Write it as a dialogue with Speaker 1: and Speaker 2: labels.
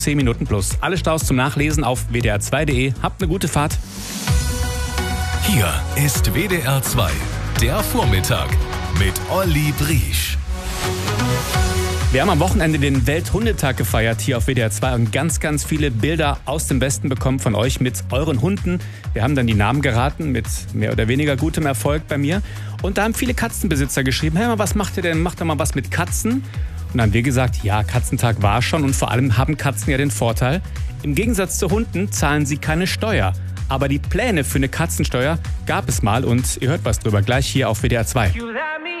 Speaker 1: 10 Minuten plus. Alle Staus zum Nachlesen auf wdr2.de. Habt eine gute Fahrt.
Speaker 2: Hier ist WDR 2, der Vormittag mit Olli Briesch.
Speaker 1: Wir haben am Wochenende den Welthundetag gefeiert hier auf WDR 2 und ganz viele Bilder aus dem Westen bekommen von euch mit euren Hunden. Wir haben dann die Namen geraten mit mehr oder weniger gutem Erfolg bei mir. Und da haben viele Katzenbesitzer geschrieben, hey, was macht ihr denn? Macht doch mal was mit Katzen. Und dann haben wir gesagt, ja, Katzentag war schon und vor allem haben Katzen ja den Vorteil, im Gegensatz zu Hunden zahlen sie keine Steuer. Aber die Pläne für eine Katzensteuer gab es mal und ihr hört was drüber gleich hier auf WDR 2.